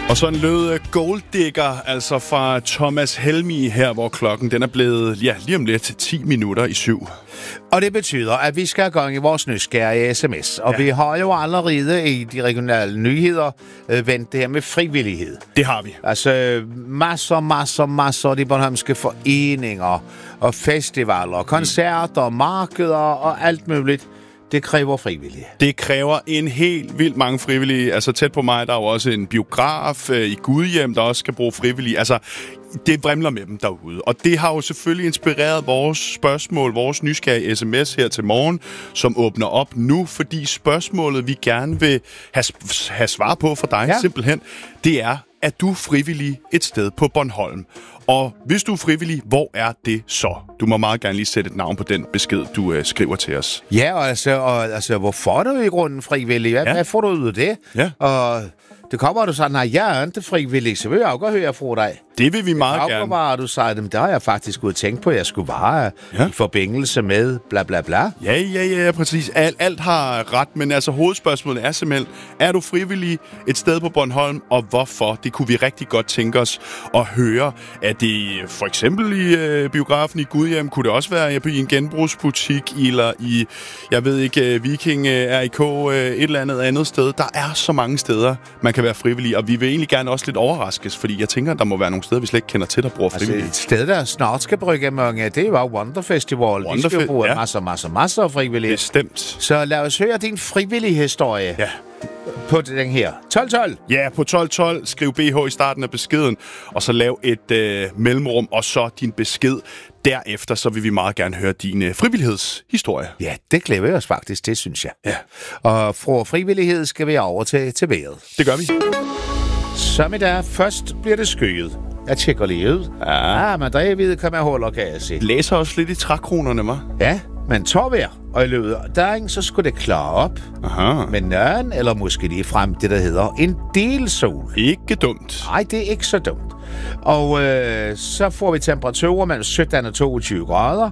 Og så en lød Golddigger, altså fra Thomas Helmig her, hvor klokken den er blevet lige om lidt 10 minutter i 7. Og det betyder, at vi skal i gang i vores nysgerrige sms. Og vi har jo allerede i de regionale nyheder vendt det her med frivillighed. Det har vi. Altså masser af de bornholmske foreninger og festivaler, koncerter, markeder og alt muligt. Det kræver frivillige. Det kræver en helt vildt mange frivillige. Altså tæt på mig, der er jo også en biograf i Gudhjem, der også skal bruge frivillige. Altså, det vrimler med dem derude. Og det har jo selvfølgelig inspireret vores spørgsmål, vores nysgerrige sms her til morgen, som åbner op nu, fordi spørgsmålet, vi gerne vil have svar på for dig, simpelthen, det er, er du frivillig et sted på Bornholm? Og hvis du er frivillig, hvor er det så? Du må meget gerne lige sætte et navn på den besked, du skriver til os. Ja, og altså hvorfor er du i grunden frivillig? Hvad får du ud af det? Ja. Og det kommer, du siger, nej, jeg er ikke frivillig, så vil jeg også høre fra dig. Det vil vi meget gerne. Bare, du siger, det har jeg faktisk ud tænkt på, at jeg skulle være i forbindelse med bla bla bla. Ja, præcis. Alt har ret, men altså hovedspørgsmålet er simpelthen, er du frivillig et sted på Bornholm, og hvorfor? Det kunne vi rigtig godt tænke os at høre. Er det for eksempel i biografen i Gudhjem? Kunne det også være i en genbrugsbutik, eller i, jeg ved ikke, Viking, RIK, et eller andet sted? Der er så mange steder, man kan være frivillig, og vi vil egentlig gerne også lidt overraskes, fordi jeg tænker, der må være nogle steder, vi slet ikke kender til, der bruger frivillige. Altså et sted, der snart skal bruge mange, det var Wonder Festival. De skal bruge masser af frivillige. Bestemt. Så lad os høre din frivillige historie. Ja. På den her. 1212. Ja, på 1212. Skriv BH i starten af beskeden, og så lav et mellemrum, og så din besked. Derefter så vil vi meget gerne høre din frivillighedshistorie. Ja, det glæder vi os faktisk til, synes jeg. Ja. Og fra frivillighed skal vi over til vejret. Det gør vi. Som i dag, først bliver det skyet. Jeg tjekker lige ud. Ja, men der er ved, kan man holde, kan jeg se. Læser også lidt i trækronerne, hva'? Ja, men tårvejr. Og i løbet af dagen, så skulle det klare op. Aha. Men nøren, eller måske lige frem det, der hedder en del sol. Ikke dumt. Nej, det er ikke så dumt. Og så får vi temperaturer mellem 17 og 22 grader.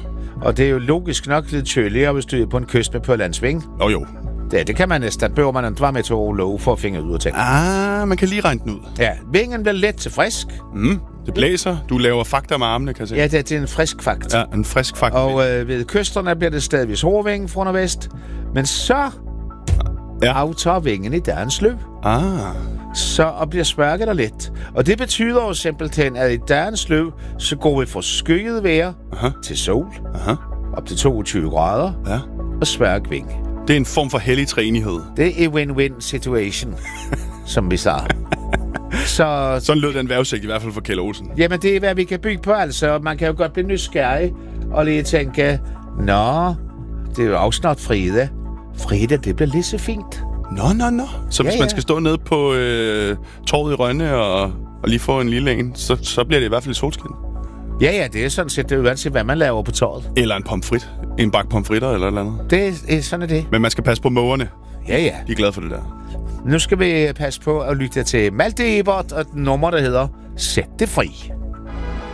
Og det er jo logisk nok lidt køligere, hvis du er på en kyst med på landsving. Jo. Det kan man næsten. Behøver man ikke være meteorolog for at finde ud af ting. Man kan lige regne den ud. Ja, vingen bliver let til frisk. Det blæser. Du laver fakta med armene, kan jeg se. Ja, det er en frisk fakt. Ja, en frisk fakt. Og ved kysterne bliver det stadigvis hårdving fra nordvest. Men så aftager vingen i dagens løb. Og bliver sværket der lidt. Og det betyder jo simpelthen, at i dagens løb, så går vi fra skyet vejr til sol. Op til 22 grader. Og sværk ving. Det er en form for hellig træenighed. Det er win-win situation, som vi sagde. Sådan lød den vejrudsigt i hvert fald for Kjeld Olsen. Jamen, det er, hvad vi kan bygge på, altså. Man kan jo godt blive nysgerrig og lige tænke, nå, det er jo også snart fredag. Fredag, det bliver lige så fint. Nå. Så hvis man skal stå nede på torvet i Rønne og lige få en lille en, så bliver det i hvert fald i solskin. Ja, det er sådan set, det er uanset, hvad man laver på torvet. Eller en pomfrit. En bakke pomfritter eller et eller andet. Det er sådan det. Men man skal passe på mågerne. Ja. De er glade for det der. Nu skal vi passe på at lytte til Malte Ebert og et nummer, der hedder Sæt det fri.